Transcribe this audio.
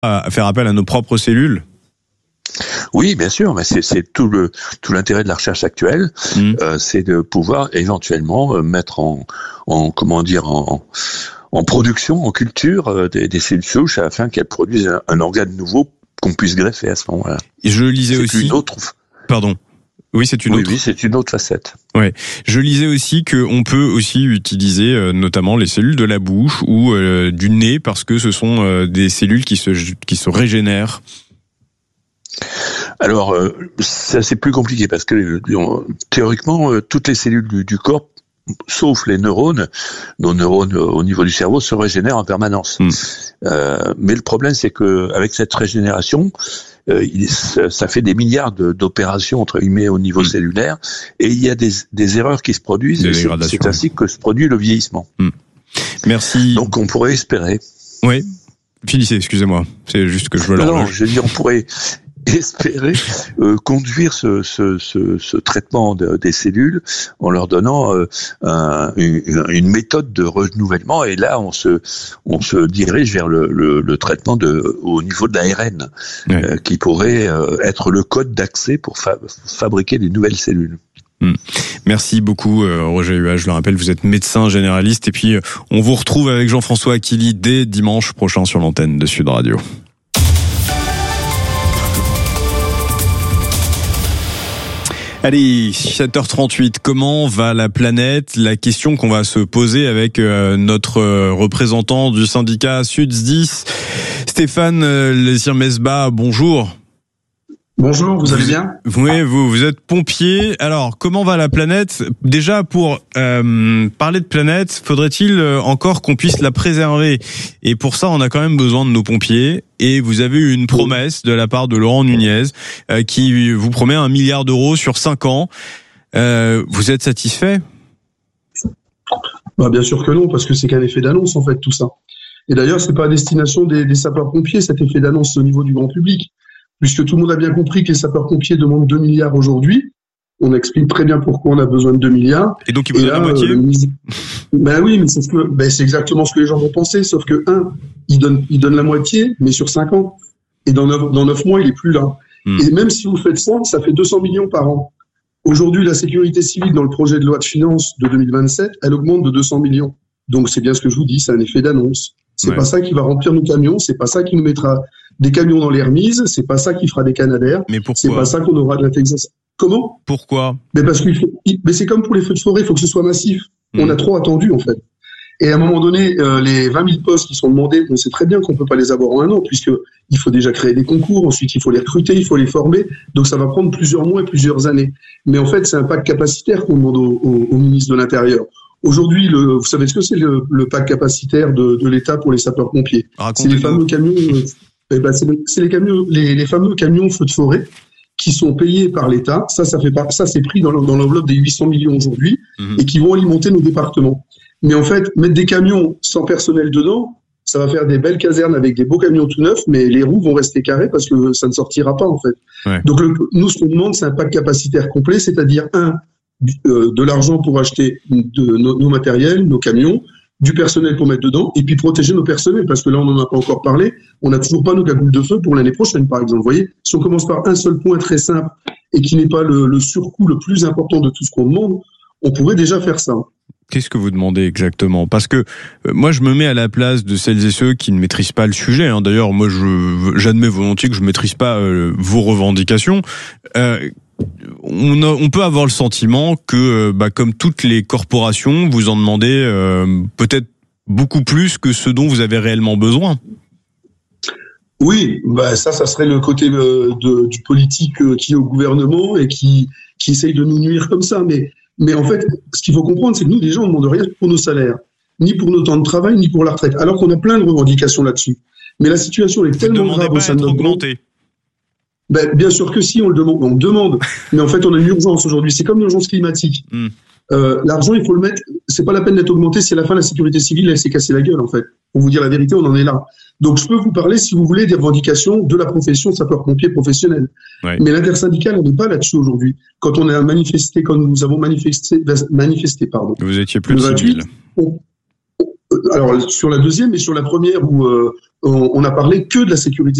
à faire appel à nos propres cellules? Oui, bien sûr, mais c'est tout l'intérêt de la recherche actuelle, c'est de pouvoir éventuellement mettre en production, en culture des cellules souches afin qu'elles produisent un organe nouveau qu'on puisse greffer à ce moment-là. Et je lisais aussi. Pardon. Oui, c'est une autre. Oui, c'est une autre facette. Ouais. Je lisais aussi qu'on peut aussi utiliser notamment les cellules de la bouche ou du nez parce que ce sont des cellules qui se régénèrent. Alors, ça c'est plus compliqué parce que théoriquement, toutes les cellules du corps, sauf les neurones, nos neurones au niveau du cerveau se régénèrent en permanence. Mais le problème, c'est que avec cette régénération, ça fait des milliards d'opérations entre guillemets au niveau cellulaire, et il y a des erreurs qui se produisent. C'est ainsi que se produit le vieillissement. Merci. Donc, on pourrait espérer. Oui. Finissez, excusez-moi. C'est juste que je veux Non, je veux dire, on pourrait espérer conduire ce traitement des cellules en leur donnant une méthode de renouvellement, et là on se dirige vers le traitement au niveau de l'ARN, qui pourrait être le code d'accès pour fabriquer des nouvelles cellules. Merci beaucoup Roger Huat. Je le rappelle, vous êtes médecin généraliste, et puis on vous retrouve avec Jean-François Aquili dès dimanche prochain sur l'antenne de Sud Radio. Allez, 7h38, comment va la planète? La question qu'on va se poser avec notre représentant du syndicat SUDS10, Stéphane Lezir-Mesbah. Bonjour. Bonjour, vous allez bien? Oui, vous êtes pompier. Alors, comment va la planète? Déjà, pour parler de planète, faudrait-il encore qu'on puisse la préserver? Et pour ça, on a quand même besoin de nos pompiers. Et vous avez eu une promesse de la part de Laurent Nunez qui vous promet 1 milliard d'euros sur 5 ans. Vous êtes satisfait? Bien sûr que non, parce que c'est qu'un effet d'annonce en fait tout ça. Et d'ailleurs, c'est pas à destination des sapeurs-pompiers cet effet d'annonce au niveau du grand public, puisque tout le monde a bien compris que les sapeurs-pompiers demandent 2 milliards aujourd'hui. On explique très bien pourquoi on a besoin de 2 milliards. Et donc, ils vous donnent la moitié? Oui, mais c'est exactement ce que les gens vont penser, sauf que, ils donnent la moitié, mais sur 5 ans. Et dans 9 mois, il est plus là. Et même si vous faites ça fait 200 millions par an. Aujourd'hui, la sécurité civile, dans le projet de loi de finances de 2027, elle augmente de 200 millions. Donc, c'est bien ce que je vous dis, c'est un effet d'annonce. C'est pas ça qui va remplir nos camions, c'est pas ça qui nous mettra des camions dans les remises, c'est pas ça qui fera des Canadair. Mais pourquoi? C'est pas ça qu'on aura de la Texas. Comment? Pourquoi? Mais parce mais c'est comme pour les feux de forêt, il faut que ce soit massif. On a trop attendu, en fait. Et à un moment donné, les 20 000 postes qui sont demandés, on sait très bien qu'on peut pas les avoir en 1 an, puisqu'il faut déjà créer des concours, ensuite il faut les recruter, il faut les former, donc ça va prendre plusieurs mois et plusieurs années. Mais en fait, c'est un pacte capacitaire qu'on demande au ministre de l'Intérieur. Aujourd'hui, vous savez ce que c'est le pacte capacitaire de l'État pour les sapeurs-pompiers? C'est les fameux camions, c'est les fameux camions feux de forêt qui sont payés par l'État. Ça c'est pris dans l'enveloppe des 800 millions aujourd'hui, et qui vont alimenter nos départements. Mais en fait, mettre des camions sans personnel dedans, ça va faire des belles casernes avec des beaux camions tout neufs, mais les roues vont rester carrées parce que ça ne sortira pas, en fait. Ouais. Donc, nous, ce qu'on demande, c'est un pacte capacitaire complet, c'est-à-dire de l'argent pour acheter nos matériels, nos camions, du personnel pour mettre dedans, et puis protéger nos personnels, parce que là, on n'en a pas encore parlé, on n'a toujours pas nos cagoules de feu pour l'année prochaine, par exemple. Vous voyez, si on commence par un seul point très simple, et qui n'est pas le surcoût le plus important de tout ce qu'on demande, on pourrait déjà faire ça. Qu'est-ce que vous demandez exactement? Parce que moi, je me mets à la place de celles et ceux qui ne maîtrisent pas le sujet. D'ailleurs, moi, j'admets volontiers que je maîtrise pas vos revendications. On peut avoir le sentiment que, comme toutes les corporations, vous en demandez peut-être beaucoup plus que ce dont vous avez réellement besoin. Oui, ça serait le côté du politique qui est au gouvernement et qui essaye de nous nuire comme ça. Mais en fait, ce qu'il faut comprendre, c'est que nous, déjà, on ne demande rien pour nos salaires, ni pour nos temps de travail, ni pour la retraite, alors qu'on a plein de revendications là-dessus. Mais la situation est tellement grave au sein de notre groupe. Bien sûr que si, on le demande. Mais en fait, on a une urgence aujourd'hui. C'est comme l'urgence climatique. L'argent, il faut le mettre. C'est pas la peine d'être augmenté. C'est la fin de la sécurité civile. Elle s'est cassée la gueule, en fait. Pour vous dire la vérité, on en est là. Donc, je peux vous parler, si vous voulez, des revendications de la profession sapeur-pompier professionnel. Ouais. Mais l'intersyndicale, on n'est pas là-dessus aujourd'hui. Quand nous avons manifesté, pardon. Vous étiez plus de 6 000. Alors sur la deuxième et sur la première où on a parlé que de la sécurité